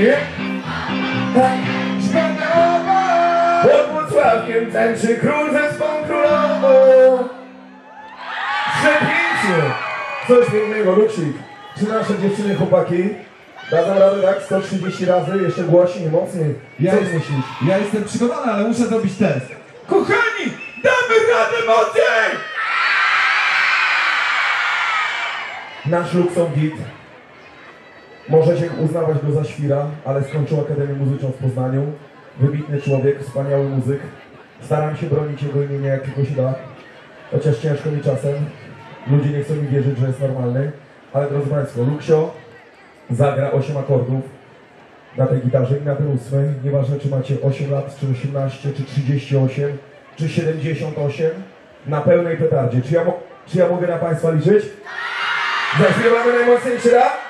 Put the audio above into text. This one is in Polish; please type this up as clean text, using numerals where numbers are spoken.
nie? Pod Włocławkiem tańczy król ze swą królową. Przepięknie! Coś pięknego, Luksik. Czy nasze dziewczyny, chłopaki dadzą radę tak 130 razy, jeszcze głośniej, mocniej? Co myślisz? Ja jestem przygotowany, ale muszę zrobić test. Kochani, damy radę mocniej! Nasz Lukson Git. Możecie uznawać go za świra, ale skończył Akademię Muzyczną w Poznaniu. Wybitny człowiek, wspaniały muzyk. Staram się bronić jego imienia jak tylko się da. Chociaż ciężko mi czasem. Ludzie nie chcą mi wierzyć, że jest normalny. Ale drodzy Państwo, Luksio zagra 8 akordów na tej gitarze i na ten 8. Nieważne czy macie 8 lat, czy 18, czy 38, czy 78. Na pełnej petardzie. Czy ja mogę na Państwa liczyć? Zaśpiewamy najmocniej jeszcze raz?